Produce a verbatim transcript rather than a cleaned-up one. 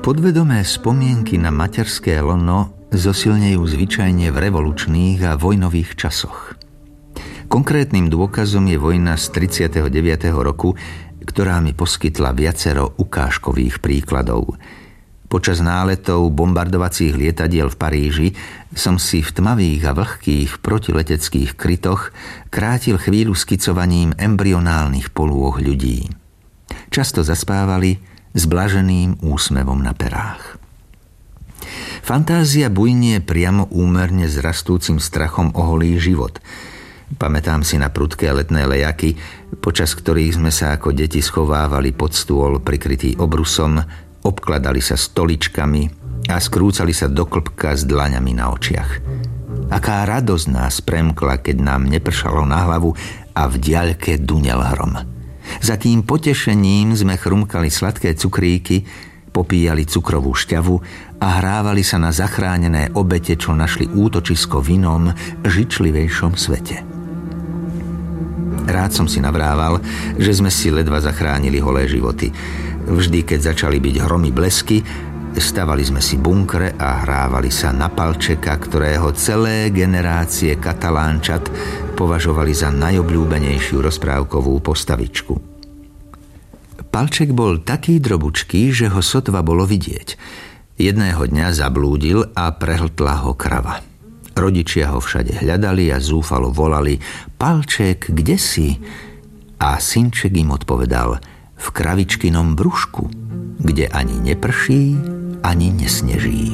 Podvedomé spomienky na materské lono zosilnejú zvyčajne v revolučných a vojnových časoch. Konkrétnym dôkazom je vojna z tridsiateho deviateho roku, ktorá mi poskytla viacero ukážkových príkladov. Počas náletov bombardovacích lietadiel v Paríži som si v tmavých a vlhkých protileteckých krytoch krátil chvíľu skicovaním embryonálnych polôh ľudí. Často zaspávali s blaženým úsmevom na perách. Fantázia bujnie priamo úmerne s rastúcim strachom o holý život. Pamätám si na prudké letné lejaky, počas ktorých sme sa ako deti schovávali pod stôl prikrytý obrusom, obkladali sa stoličkami a skrúcali sa do klbka s dlaňami na očiach. Aká radosť nás premkla, keď nám nepršalo na hlavu a v diaľke dunel hrom. Za tým potešením sme chrumkali sladké cukríky, popíjali cukrovú šťavu a hrávali sa na zachránené obete, čo našli útočisko v inom, žičlivejšom svete. Rád som si navrával, že sme si ledva zachránili holé životy. Vždy, keď začali byť hromy blesky, stavali sme si bunkre a hrávali sa na Palčeka, ktorého celé generácie katalánčat považovali za najobľúbenejšiu rozprávkovú postavičku. Palček bol taký drobučký, že ho sotva bolo vidieť. Jedného dňa zablúdil a prehltla ho krava. Rodičia ho všade hľadali a zúfalo volali: Palček, kde si? A synček im odpovedal: v kravičkinom brúšku, kde ani neprší, ani nesneží.